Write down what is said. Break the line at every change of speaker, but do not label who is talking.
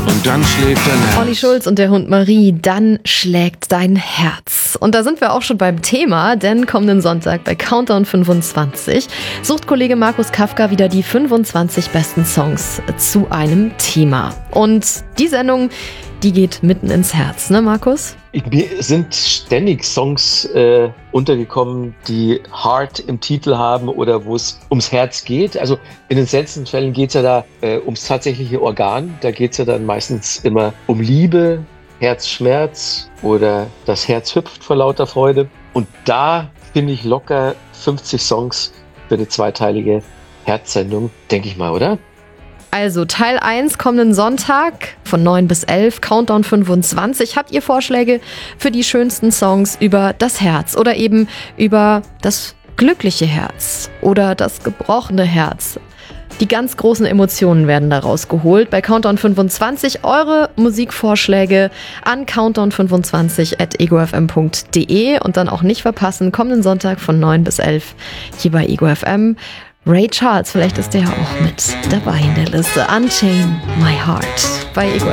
Und dann schlägt dein Herz.
Olli Schulz und der Hund Marie, dann schlägt dein Herz. Und da sind wir auch schon beim Thema, denn kommenden Sonntag bei Countdown 25 sucht Kollege Markus Kafka wieder die 25 besten Songs zu einem Thema. Und die Sendung, die geht mitten ins Herz, ne Markus?
Mir sind ständig Songs untergekommen, die Heart im Titel haben oder wo es ums Herz geht. Also in den seltensten Fällen geht es ja da ums tatsächliche Organ. Da geht es ja dann meistens immer um Liebe, Herzschmerz oder das Herz hüpft vor lauter Freude. Und da finde ich locker 50 Songs für eine zweiteilige Herzsendung, denke ich mal, oder?
Also Teil 1 kommenden Sonntag von 9 bis 11, Countdown 25. Habt ihr Vorschläge für die schönsten Songs über das Herz oder eben über das glückliche Herz oder das gebrochene Herz? Die ganz großen Emotionen werden da rausgeholt. Bei Countdown 25 eure Musikvorschläge an countdown25@egofm.de und dann auch nicht verpassen, kommenden Sonntag von 9 bis 11 hier bei Ego FM. Ray Charles, vielleicht ist der ja auch mit dabei in der Liste. Unchain My Heart bei Ego FM.